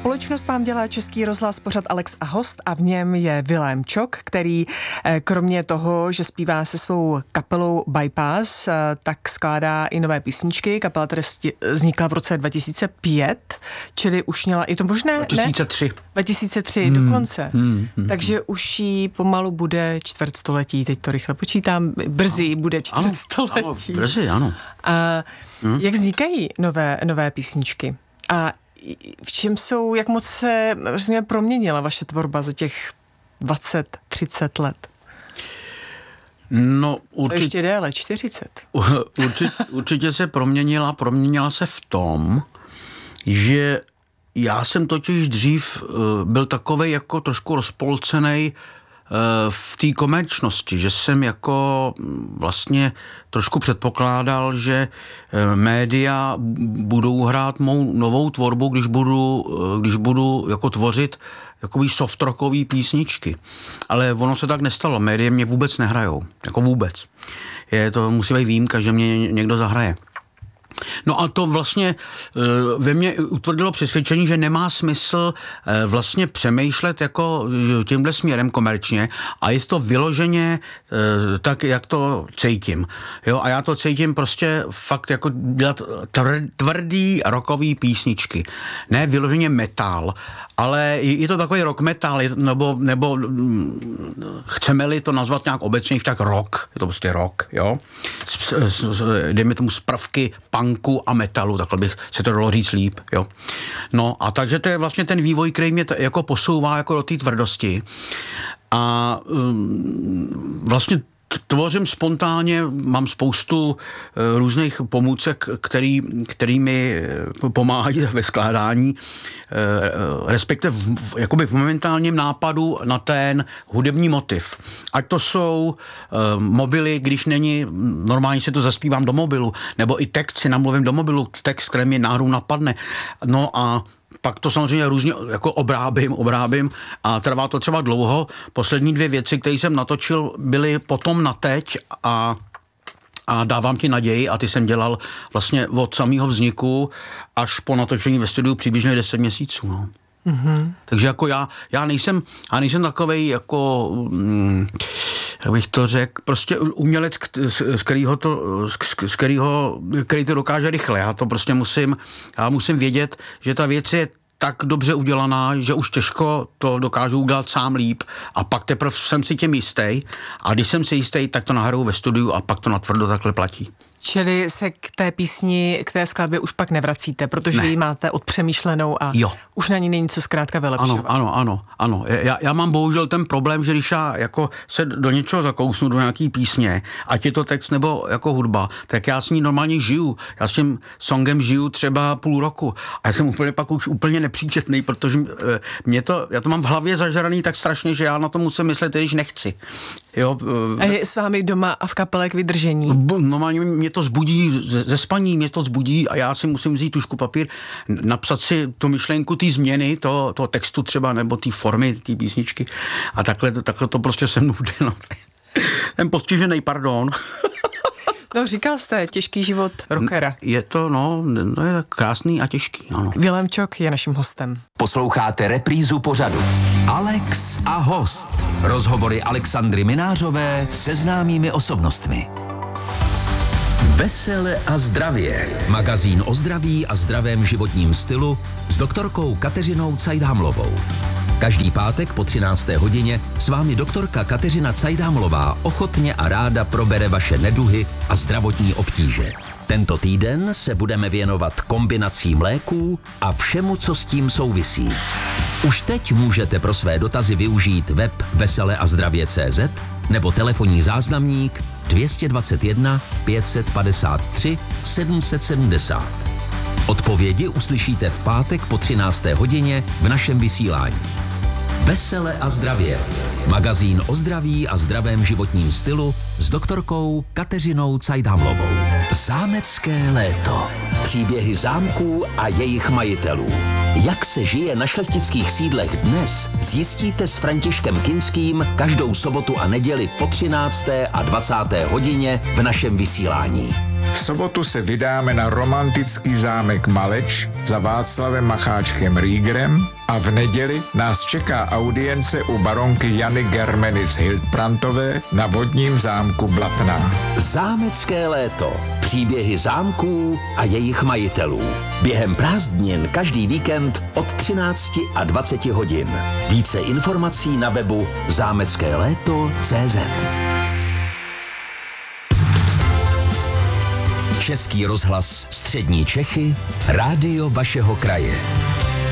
Společnost vám dělá Český rozhlas, pořad Alex a host, a v něm je Vilém Čok, který kromě toho, že zpívá se svou kapelou Bypass, tak skládá i nové písničky. Kapela tedy vznikla v roce 2005, čili už měla, je to možné? 2003. Ne? 2003 dokonce. Takže už jí pomalu bude čtvrtstoletí, teď to rychle počítám, brzy bude čtvrtstoletí. Ano, brzy, ano. Jak vznikají nové písničky? A v čem jsou, jak moc se proměnila vaše tvorba za těch 20-30 let? No, to ještě déle, 40. Určitě se proměnila se v tom, že já jsem totiž dřív byl takovej jako trošku rozpolcenej v té komerčnosti, že jsem jako vlastně trošku předpokládal, že média budou hrát mou novou tvorbu, když budu jako tvořit jakoby soft-rockový písničky. Ale ono se tak nestalo. Média mě vůbec nehrajou. Jako vůbec. To musí být výjimka, že mě někdo zahraje. No a to vlastně ve mně utvrdilo přesvědčení, že nemá smysl vlastně přemýšlet jako tímhle směrem komerčně a je to vyloženě tak, jak to cítím. Jo? A já to cítím prostě fakt jako dělat tvrdý rockový písničky. Ne vyloženě metal, ale je to takový rock metal, nebo chceme-li to nazvat nějak obecně, tak rock. Je to prostě rock, jo. Dejme tomu z prvky punku a metalu, takhle bych se to dalo říct líp, jo. No a takže to je vlastně ten vývoj, který mě jako posouvá jako do té tvrdosti. A vlastně tvořím spontánně, mám spoustu různých pomůcek, který mi pomáhají ve skládání, respektive jakoby v momentálním nápadu na ten hudební motiv. Ať to jsou mobily, když není, normálně si to zaspívám do mobilu, nebo i text si namluvím do mobilu, text, který mi náhodou napadne. No a pak to samozřejmě různě jako obrábím a trvá to třeba dlouho. Poslední 2 věci, které jsem natočil, byly potom na teď a dávám ti naději a ty jsem dělal vlastně od samého vzniku až po natočení ve studiu přibližně 10 měsíců. No. Mm-hmm. Takže jako já nejsem takovej jako jak bych to řekl, prostě umělec, který to dokáže rychle. Já to prostě musím vědět, že ta věc je tak dobře udělaná, že už těžko to dokážu udělat sám líp a pak teprve jsem si tím jistý a když jsem si jistý, tak to nahraju ve studiu a pak to natvrdo takhle platí. Čili se k té písni, k té skladbě už pak nevracíte, protože ji máte odpřemýšlenou a už na ní není co zkrátka vylepšovat. Ano. Já mám bohužel ten problém, že když já jako se do něčeho zakousnu, do nějaký písně, ať je to text nebo jako hudba, tak já s ní normálně žiju. Já s tím songem žiju třeba půl roku a já jsem pak už úplně nepříčetný, protože já to mám v hlavě zažraný tak strašně, že já na to musím myslet, když nechci. Jo, a je s vámi doma a v kapele k vydržení? Normálně mě to zbudí ze spaní, mě to zbudí a já si musím vzít tužku papír, napsat si tu myšlenku té změny, toho textu třeba, nebo té formy, té písničky a takhle to prostě se mnou jde. No. Ten postižený, pardon. No, říkal jste, těžký život rockera. Je to, je krásný a těžký, ano. Vilém Čok je naším hostem. Posloucháte reprízu pořadu Alex a host. Rozhovory Alexandry Minářové se známými osobnostmi. Vesele a zdravě. Magazín o zdraví a zdravém životním stylu s doktorkou Kateřinou Cajdhamlovou. Každý pátek po 13. hodině s vámi doktorka Kateřina Cajdhamlová ochotně a ráda probere vaše neduhy a zdravotní obtíže. Tento týden se budeme věnovat kombinacím léků a všemu, co s tím souvisí. Už teď můžete pro své dotazy využít web veseleazdravě.cz nebo telefonní záznamník 221 553 770. Odpovědi uslyšíte v pátek po 13. hodině v našem vysílání. Vesele a zdravě. Magazín o zdraví a zdravém životním stylu s doktorkou Kateřinou Cajdhamlovou. Zámecké léto. Příběhy zámků a jejich majitelů. Jak se žije na šlechtických sídlech dnes, zjistíte s Františkem Kinským každou sobotu a neděli po 13. a 20. hodině v našem vysílání. V sobotu se vydáme na romantický zámek Maleč za Václavem Macháčkem Riegerem a v neděli nás čeká audience u baronky Jany Germeny z Hildbrandtové na vodním zámku Blatná. Zámecké léto. Příběhy zámků a jejich majitelů. Během prázdnin každý víkend od 13 a 20 hodin. Více informací na webu zámeckéléto.cz. Český rozhlas Střední Čechy, rádio vašeho kraje.